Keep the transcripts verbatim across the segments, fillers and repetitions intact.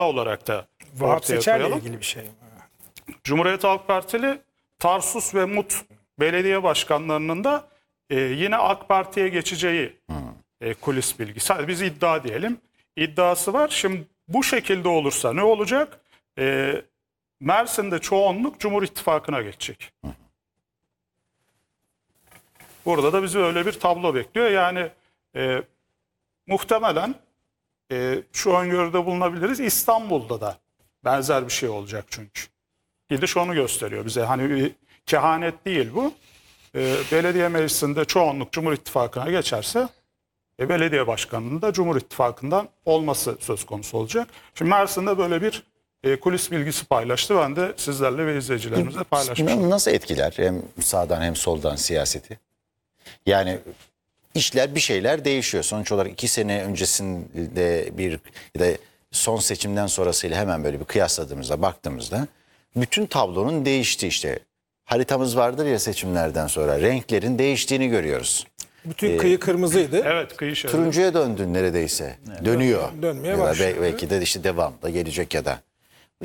olarak da Vahap ortaya Seçer'le koyalım. ilgili bir şey mi? Cumhuriyet Halk Partili Tarsus ve Mut belediye başkanlarının da e, yine AK Parti'ye geçeceği e, kulis bilgisi. Hadi biz iddia diyelim. İddiası var. Şimdi bu şekilde olursa ne olacak? E, Mersin'de çoğunluk Cumhur İttifakı'na geçecek. Burada da bizi öyle bir tablo bekliyor. Yani e, muhtemelen e, şu öngörüde bulunabiliriz. İstanbul'da da benzer bir şey olacak çünkü. Gidiş onu gösteriyor bize. Hani bir kehanet değil bu. E, belediye meclisinde çoğunluk Cumhur İttifakı'na geçerse e, belediye başkanının da Cumhur İttifakı'ndan olması söz konusu olacak. Şimdi Mersin'de böyle bir e, kulis bilgisi paylaştı. Ben de sizlerle ve izleyicilerimizle paylaşmışım. Nasıl etkiler hem sağdan hem soldan siyaseti? Yani işler bir şeyler değişiyor. Sonuç olarak iki sene öncesinde bir ya da son seçimden sonrasıyla hemen böyle bir kıyasladığımızda baktığımızda bütün tablonun değişti işte. Haritamız vardır ya seçimlerden sonra renklerin değiştiğini görüyoruz. Bütün kıyı kırmızıydı. Evet, kıyı şeridi. Turuncuya döndü neredeyse. Dönüyor. Dönmeye Ya da başladı. Belki de işte devamlı gelecek ya da.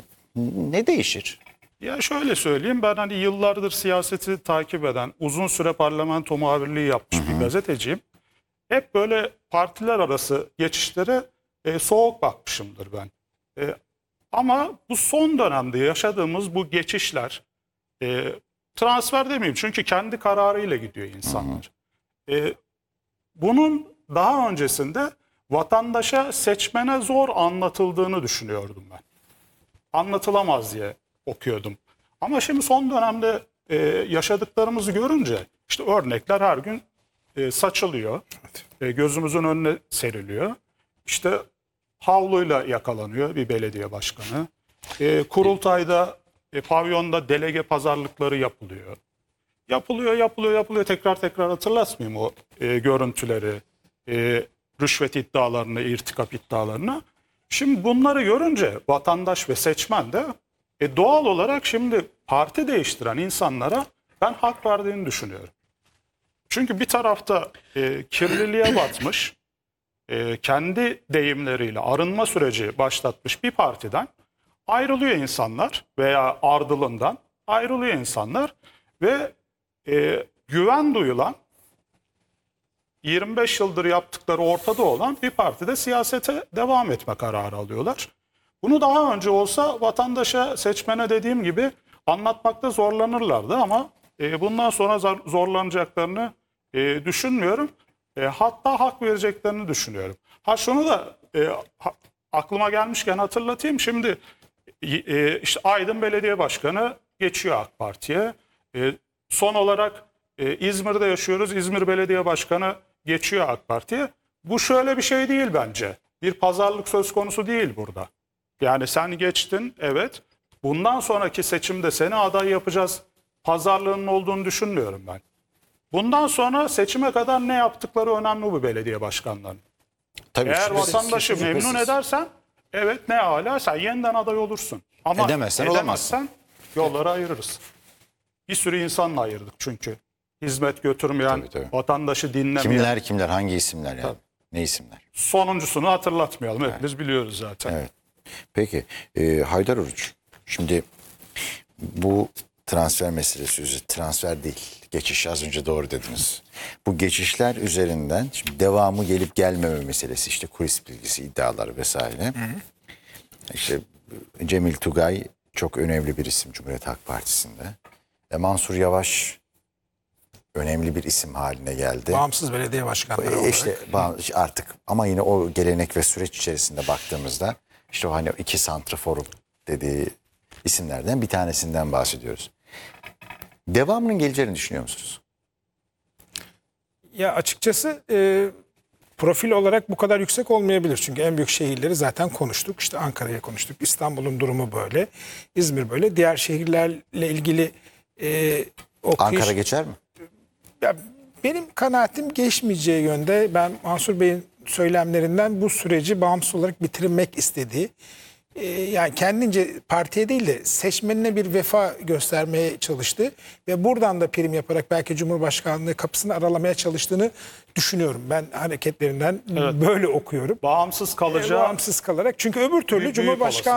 Ne değişir? Ya şöyle söyleyeyim, ben hani yıllardır siyaseti takip eden, uzun süre parlamento muhabirliği yapmış bir gazeteciyim. Hep böyle partiler arası geçişlere e, soğuk bakmışımdır ben. E, ama bu son dönemde yaşadığımız bu geçişler, e, transfer demeyeyim çünkü kendi kararıyla gidiyor insanlar. E, bunun daha öncesinde vatandaşa, seçmene zor anlatıldığını düşünüyordum ben. Anlatılamaz diye okuyordum. Ama şimdi son dönemde e, yaşadıklarımızı görünce işte örnekler her gün e, saçılıyor. E, gözümüzün önüne seriliyor. İşte havluyla yakalanıyor bir belediye başkanı. E, kurultayda, e, pavyonda delege pazarlıkları yapılıyor. Yapılıyor, yapılıyor, yapılıyor. Tekrar tekrar hatırlatmayayım o e, görüntüleri, e, rüşvet iddialarını, irtikap iddialarını. Şimdi bunları görünce vatandaş ve seçmen de e, doğal olarak şimdi parti değiştiren insanlara ben hak verdiğini düşünüyorum. Çünkü bir tarafta e, kirliliğe batmış, e, kendi deyimleriyle arınma süreci başlatmış bir partiden ayrılıyor insanlar veya ardılından ayrılıyor insanlar ve e, güven duyulan, yirmi beş yıldır yaptıkları ortada olan bir partide siyasete devam etme kararı alıyorlar. Bunu daha önce olsa vatandaşa, seçmene dediğim gibi anlatmakta zorlanırlardı ama e, bundan sonra zor, zorlanacaklarını e, düşünmüyorum. E, hatta hak vereceklerini düşünüyorum. Ha şunu da e, ha, aklıma gelmişken hatırlatayım. Şimdi e, işte Aydın Belediye Başkanı geçiyor AK Parti'ye. E, son olarak e, İzmir'de yaşıyoruz. İzmir Belediye Başkanı geçiyor AK Parti'ye. Bu şöyle bir şey değil bence. Bir pazarlık söz konusu değil burada. Yani sen geçtin, evet. Bundan sonraki seçimde seni aday yapacağız. Pazarlığının olduğunu düşünmüyorum ben. Bundan sonra seçime kadar ne yaptıkları önemli bu belediye başkanlarının. Tabii Eğer şüphesiz, vatandaşı şüphesiz. memnun edersen evet ne hala sen yeniden aday olursun. Ama Edemezsen edemezsen yolları ayırırız. Bir sürü insanla ayırdık çünkü. Hizmet götürmeyen, Tabii, tabii. vatandaşı dinlemeyen. Kimler kimler hangi isimler yani? Tabii. Ne isimler? Sonuncusunu hatırlatmayalım. Hepimiz biliyoruz zaten. Evet. Peki e, Haydar Oruç, şimdi bu transfer meselesi, transfer değil, geçiş, az önce doğru dediniz. Bu geçişler üzerinden şimdi devamı gelip gelmeme meselesi, işte kulis bilgisi, iddiaları vesaire. Hı hı. İşte Cemil Tugay çok önemli bir isim Cumhuriyet Halk Partisi'nde. E, Mansur Yavaş önemli bir isim haline geldi. Bağımsız belediye başkanları E, olarak. işte ba- artık ama yine o gelenek ve süreç içerisinde baktığımızda işte o hani iki santraforum dediği isimlerden bir tanesinden bahsediyoruz. Devamının geleceğini düşünüyor musunuz? Ya açıkçası e, profil olarak bu kadar yüksek olmayabilir. Çünkü en büyük şehirleri zaten konuştuk. İşte Ankara'ya konuştuk. İstanbul'un durumu böyle. İzmir böyle. Diğer şehirlerle ilgili e, o Ankara kıyış- geçer mi? Ya benim kanaatim geçmeyeceği yönde. Ben Mansur Bey'in söylemlerinden bu süreci bağımsız olarak bitirmek istediği, e, yani kendince partiye değil de seçmenine bir vefa göstermeye çalıştı ve buradan da prim yaparak belki Cumhurbaşkanlığı kapısını aralamaya çalıştığını düşünüyorum. Ben hareketlerinden böyle okuyorum. Bağımsız E, kalacağı bağımsız kalarak çünkü öbür türlü Büyük Cumhurbaşkanlığı